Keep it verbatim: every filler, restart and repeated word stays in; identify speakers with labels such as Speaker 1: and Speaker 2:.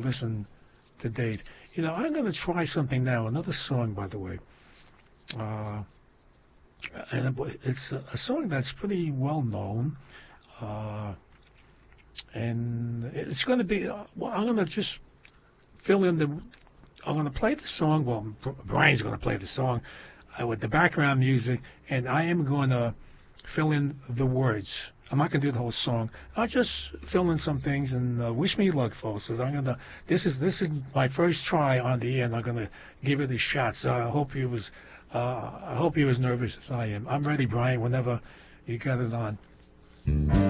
Speaker 1: listened to date. You know, I'm going to try something now. Another song, by the way. Uh, and it's a, a song that's pretty well known. Uh, and it's going to be, uh, well, I'm going to just fill in the, I'm going to play the song. Well, Brian's going to play the song uh, with the background music, and I am going to fill in the words. I'm not going to do the whole song. I'll just fill in some things, and uh, wish me luck, folks. Because I'm gonna. This is this is my first try on the air, and I'm gonna give it a shot. So I hope you was, uh, I hope you was nervous as I am. I'm ready, Brian. Whenever you got it on.